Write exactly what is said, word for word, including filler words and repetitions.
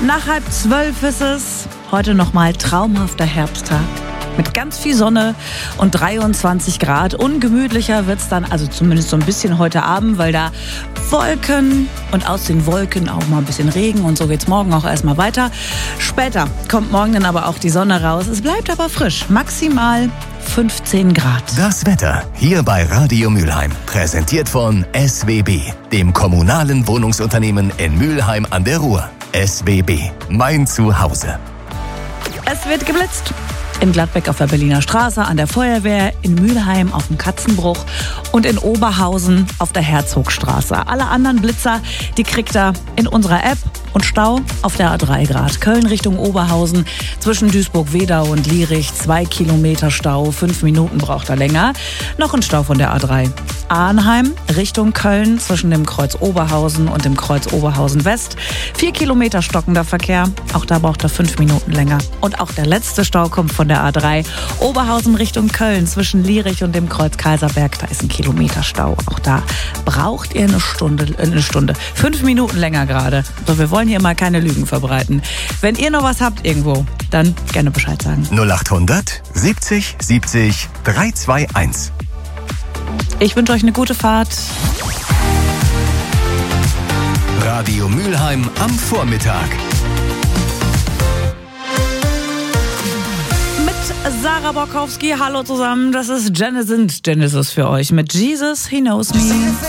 Nach halb zwölf ist es. Heute nochmal traumhafter Herbsttag. Mit ganz viel Sonne und dreiundzwanzig Grad. Ungemütlicher wird es dann, also zumindest so ein bisschen heute Abend, weil da Wolken und aus den Wolken auch mal ein bisschen Regen und so geht's morgen auch erstmal weiter. Später kommt morgen dann aber auch die Sonne raus. Es bleibt aber frisch, maximal fünfzehn Grad. Das Wetter hier bei Radio Mülheim, präsentiert von S W B, dem kommunalen Wohnungsunternehmen in Mülheim an der Ruhr. S W B, mein Zuhause. Es wird geblitzt. In Gladbeck auf der Berliner Straße, an der Feuerwehr, in Mülheim auf dem Katzenbruch und in Oberhausen auf der Herzogstraße. Alle anderen Blitzer, die kriegt ihr in unserer App. Und Stau auf der A drei Grad. Köln Richtung Oberhausen zwischen Duisburg-Wedau und Lierich. Zwei Kilometer Stau, fünf Minuten braucht er länger. Noch ein Stau von der A drei. Arnheim Richtung Köln zwischen dem Kreuz Oberhausen und dem Kreuz Oberhausen West. Vier Kilometer stockender Verkehr. Auch da braucht er fünf Minuten länger. Und auch der letzte Stau kommt von der A drei. Oberhausen Richtung Köln zwischen Lierich und dem Kreuz Kaiserberg. Da ist ein Kilometer Stau. Auch da braucht ihr eine Stunde, äh, eine Stunde. Fünf Minuten länger gerade. So, wir wollen hier mal keine Lügen verbreiten. Wenn ihr noch was habt irgendwo, dann gerne Bescheid sagen. null achthundert siebzig siebzig dreihunderteinundzwanzig. Ich wünsche euch eine gute Fahrt. Radio Mülheim am Vormittag. Mit Sarah Borkowski. Hallo zusammen. Das ist Genesis. Genesis für euch mit Jesus, He Knows Me.